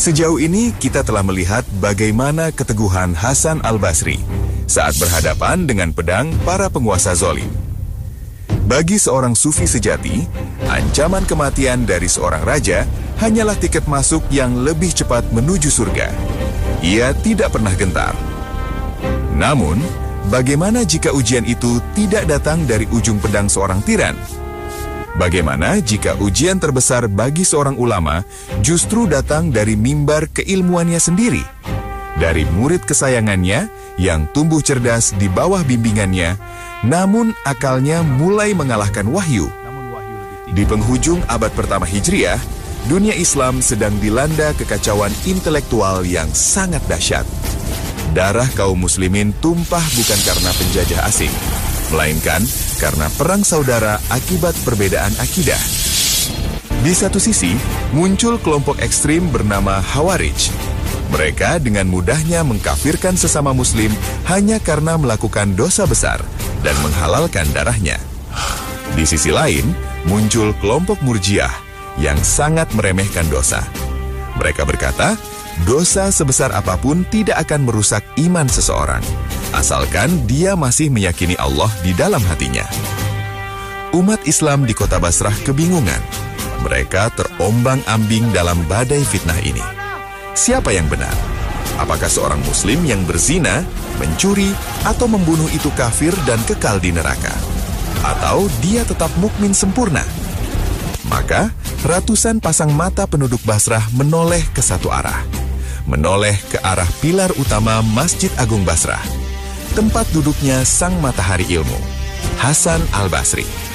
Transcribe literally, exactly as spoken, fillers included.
Sejauh ini kita telah melihat bagaimana keteguhan Hasan al-Basri saat berhadapan dengan pedang para penguasa zalim. Bagi seorang sufi sejati, ancaman kematian dari seorang raja hanyalah tiket masuk yang lebih cepat menuju surga. Ia tidak pernah gentar. Namun, bagaimana jika ujian itu tidak datang dari ujung pedang seorang tiran? Bagaimana jika ujian terbesar bagi seorang ulama justru datang dari mimbar keilmuannya sendiri? Dari murid kesayangannya yang tumbuh cerdas di bawah bimbingannya, namun akalnya mulai mengalahkan wahyu. Di penghujung abad pertama Hijriah, dunia Islam sedang dilanda kekacauan intelektual yang sangat dahsyat. Darah kaum muslimin tumpah bukan karena penjajah asing, melainkan karena perang saudara akibat perbedaan akidah. Di satu sisi, muncul kelompok ekstrim bernama Khawarij. Mereka dengan mudahnya mengkafirkan sesama muslim hanya karena melakukan dosa besar dan menghalalkan darahnya. Di sisi lain, muncul kelompok Murji'ah yang sangat meremehkan dosa. Mereka berkata, dosa sebesar apapun tidak akan merusak iman seseorang, asalkan dia masih meyakini Allah di dalam hatinya. Umat Islam di kota Basrah kebingungan. Mereka terombang-ambing dalam badai fitnah ini. Siapa yang benar? Apakah seorang muslim yang berzina, mencuri, atau membunuh itu kafir dan kekal di neraka? Atau dia tetap mukmin sempurna? Maka, ratusan pasang mata penduduk Basrah menoleh ke satu arah. Menoleh ke arah pilar utama Masjid Agung Basrah, tempat duduknya sang matahari ilmu, Hasan al-Basri.